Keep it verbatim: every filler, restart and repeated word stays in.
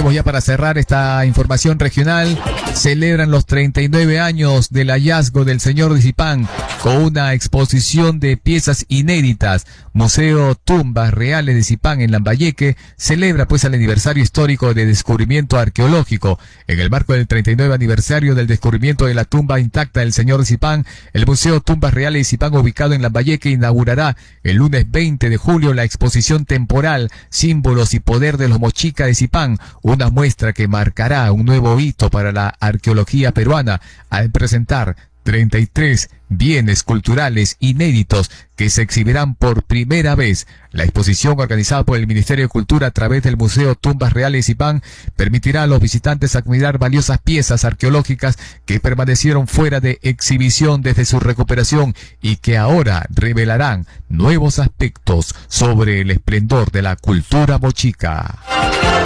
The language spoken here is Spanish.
último, ya para cerrar esta información regional, celebran los treinta y nueve años del hallazgo del señor de Zipán con una exposición de piezas inéditas. Museo Tumbas Reales de Zipán en Lambayeque celebra pues el aniversario histórico de descubrimiento arqueológico. En el marco del treinta y nueve aniversario del descubrimiento de la tumba intacta del señor de Zipán, el Museo Tumbas Reales de Zipán, ubicado en Lambayeque, inaugurará el lunes veinte de julio la exposición temporal Símbolos y Poder de los Mochica de Zipán, una muestra que marcará un nuevo hito para la arqueología peruana al presentar treinta y tres bienes culturales inéditos que se exhibirán por primera vez. La exposición, organizada por el Ministerio de Cultura a través del Museo Tumbas Reales de Zipán, permitirá a los visitantes admirar valiosas piezas arqueológicas que permanecieron fuera de exhibición desde su recuperación y que ahora revelarán nuevos aspectos sobre el esplendor de la cultura mochica.